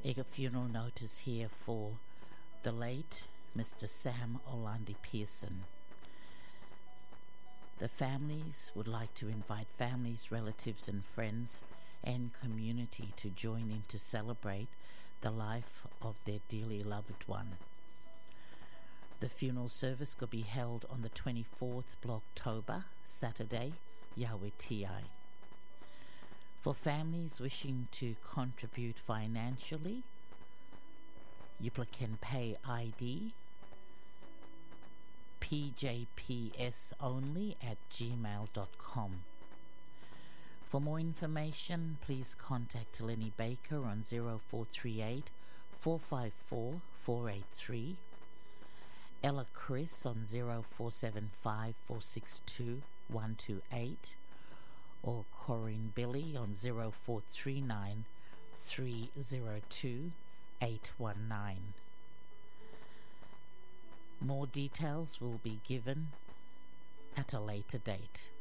A funeral notice here for the late Mr. Sam Orlandi Pearson. The families would like to invite families, relatives and friends and community to join in to celebrate the life of their dearly loved one. The funeral service could be held on the 24th of October, Saturday, Yawiti. For families wishing to contribute financially, you can pay ID pjpsonly@gmail.com. For more information, please contact Lenny Baker on 0438 454 483, Ella Chris on 0475 462 128, or Corinne Billy on 0439 302 819. More details will be given at a later date.